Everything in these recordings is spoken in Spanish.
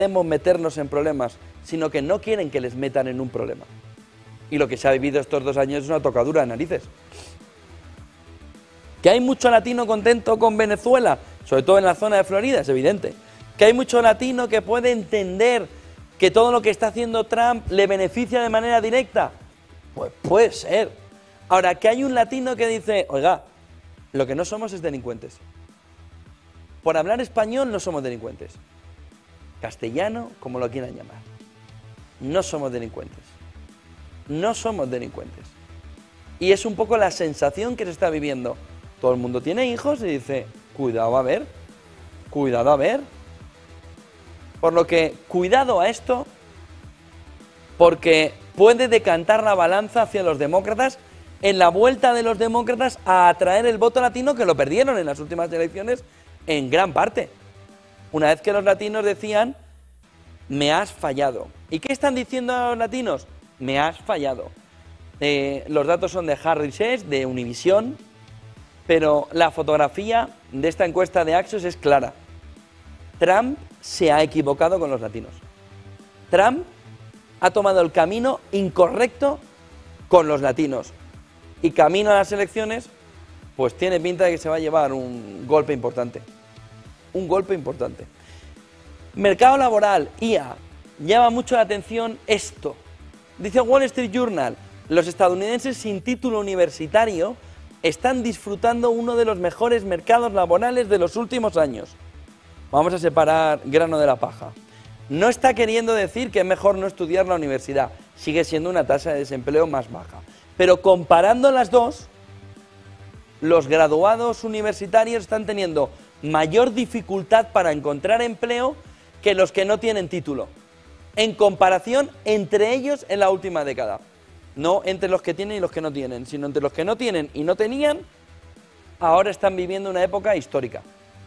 queremos meternos en problemas, sino que no quieren que les metan en un problema. Y lo que se ha vivido estos 2 años es una tocadura de narices. Que hay mucho latino contento con Venezuela, sobre todo en la zona de Florida, es evidente. Que hay mucho latino que puede entender que todo lo que está haciendo Trump le beneficia de manera directa. Pues puede ser. Ahora, que hay un latino que dice, oiga, lo que no somos es delincuentes. Por hablar español no somos delincuentes. Castellano, como lo quieran llamar. No somos delincuentes. No somos delincuentes. Y es un poco la sensación que se está viviendo. Todo el mundo tiene hijos y dice, cuidado a ver, cuidado a ver. Por lo que, cuidado a esto, porque puede decantar la balanza hacia los demócratas en la vuelta de los demócratas a atraer el voto latino, que lo perdieron en las últimas elecciones en gran parte. Una vez que los latinos decían, me has fallado. ¿Y qué están diciendo los latinos? Me has fallado. Los datos son de Harris Chase, de Univision, pero la fotografía de esta encuesta de Axios es clara. Trump se ha equivocado con los latinos. Trump ha tomado el camino incorrecto con los latinos. Y camino a las elecciones, pues tiene pinta de que se va a llevar un golpe importante. Un golpe importante. Mercado laboral, IA, llama mucho la atención esto. Dice Wall Street Journal, los estadounidenses sin título universitario están disfrutando uno de los mejores mercados laborales de los últimos años. Vamos a separar grano de la paja. No está queriendo decir que es mejor no estudiar la universidad, sigue siendo una tasa de desempleo más baja. Pero comparando las dos, los graduados universitarios están teniendo mayor dificultad para encontrar empleo que los que no tienen título, en comparación entre ellos en la última década. No entre los que tienen y los que no tienen, sino entre los que no tienen y no tenían, ahora están viviendo una época histórica.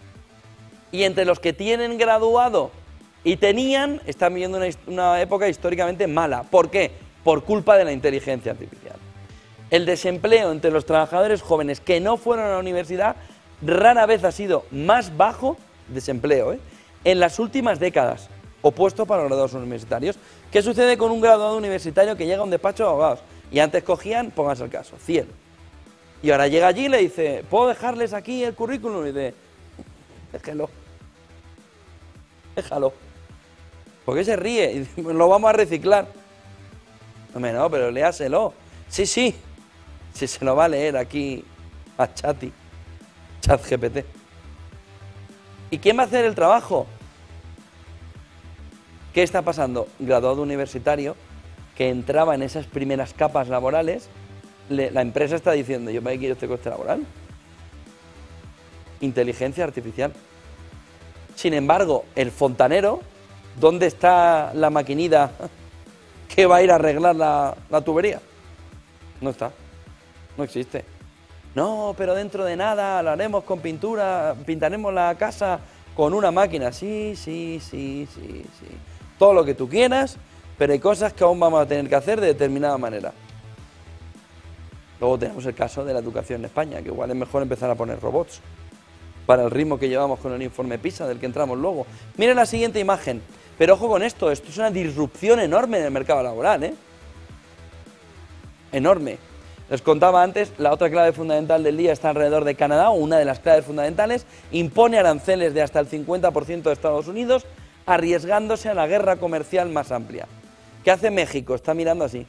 Y entre los que tienen graduado y tenían, están viviendo una época históricamente mala. ¿Por qué? Por culpa de la inteligencia artificial. El desempleo entre los trabajadores jóvenes que no fueron a la universidad rara vez ha sido más bajo, desempleo, en las últimas décadas, opuesto para los graduados universitarios. ¿Qué sucede con un graduado universitario que llega a un despacho de abogados? Y antes cogían, pónganse el caso, 100. Y ahora llega allí y le dice, ¿puedo dejarles aquí el currículum? Y dice, déjelo. Déjalo. ¿Por qué se ríe? Y dice, lo vamos a reciclar. Hombre, no, pero léaselo. Sí, sí. Si se lo va a leer aquí a ChatGPT. ¿Y quién va a hacer el trabajo? ¿Qué está pasando? Graduado universitario que entraba en esas primeras capas laborales, la empresa está diciendo, yo me quiero este coste laboral. Inteligencia artificial. Sin embargo, el fontanero, ¿dónde está la maquinita que va a ir a arreglar la tubería? No está, no existe. No, pero dentro de nada lo haremos con pintura, pintaremos la casa con una máquina. Sí. Todo lo que tú quieras, pero hay cosas que aún vamos a tener que hacer de determinada manera. Luego tenemos el caso de la educación en España, que igual es mejor empezar a poner robots para el ritmo que llevamos con el informe PISA, del que entramos luego. Miren la siguiente imagen, pero ojo con esto es una disrupción enorme en el mercado laboral, Enorme. Les contaba antes, la otra clave fundamental del día está alrededor de Canadá, o una de las claves fundamentales, impone aranceles de hasta el 50% de Estados Unidos, arriesgándose a la guerra comercial más amplia. ¿Qué hace México? Está mirando así.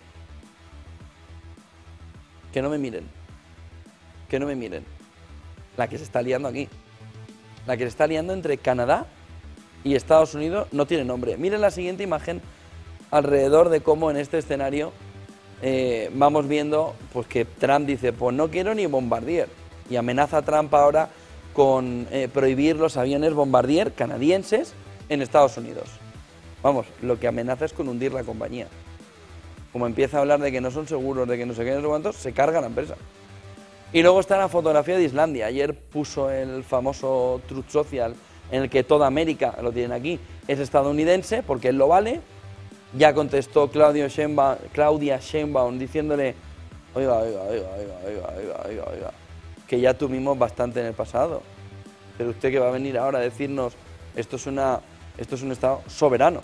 Que no me miren. Que no me miren. La que se está liando aquí. La que se está liando entre Canadá y Estados Unidos no tiene nombre. Miren la siguiente imagen alrededor de cómo en este escenario vamos viendo pues que Trump dice, pues no quiero ni Bombardier. Y amenaza a Trump ahora con prohibir los aviones Bombardier canadienses en Estados Unidos. Vamos, lo que amenaza es con hundir la compañía. Como empieza a hablar de que no son seguros, de que no sé qué, no sé cuántos, se carga la empresa. Y luego está la fotografía de Islandia. Ayer puso el famoso Truth Social, en el que toda América, lo tienen aquí, es estadounidense, porque él lo vale. Ya contestó Claudia Sheinbaum diciéndole, oiga, que ya tuvimos bastante en el pasado. Pero usted que va a venir ahora a decirnos, esto es una Esto es un Estado soberano.